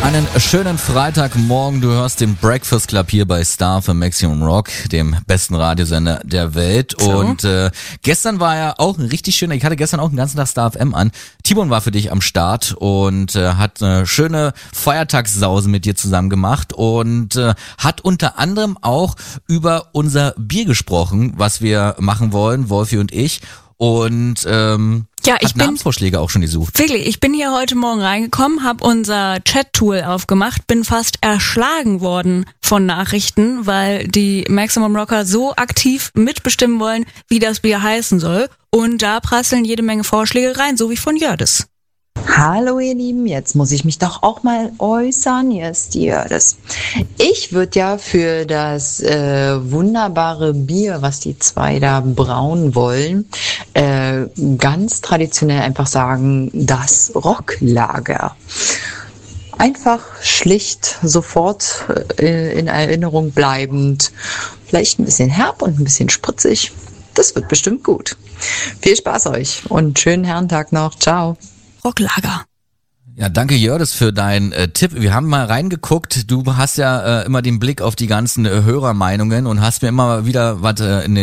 Einen schönen Freitagmorgen, du hörst den Breakfast Club hier bei Star für Maximum Rock, dem besten Radiosender der Welt. So. Und gestern war ja auch ein richtig schöner, ich hatte gestern auch den ganzen Tag Star FM an. Timon war für dich am Start und hat eine schöne Feiertagssause mit dir zusammen gemacht und hat unter anderem auch über unser Bier gesprochen, was wir machen wollen, Wolfi und ich. Und hat Namensvorschläge auch schon gesucht. Wirklich, ich bin hier heute Morgen reingekommen, habe unser Chat-Tool aufgemacht, bin fast erschlagen worden von Nachrichten, weil die Maximum Rocker so aktiv mitbestimmen wollen, wie das Bier heißen soll. Und da prasseln jede Menge Vorschläge rein, so wie von Jördis. Hallo ihr Lieben, jetzt muss ich mich doch auch mal äußern. Hier ist die Jördis. Ich würde ja für das wunderbare Bier, was die zwei da brauen wollen, ganz traditionell einfach sagen, das Rocklager. Einfach schlicht, sofort in Erinnerung bleibend, vielleicht ein bisschen herb und ein bisschen spritzig. Das wird bestimmt gut. Viel Spaß euch und schönen Herrentag noch. Ciao. Rocklager. Ja, danke Jördis für deinen Tipp. Wir haben mal reingeguckt. Du hast ja immer den Blick auf die ganzen Hörermeinungen und hast mir immer wieder was in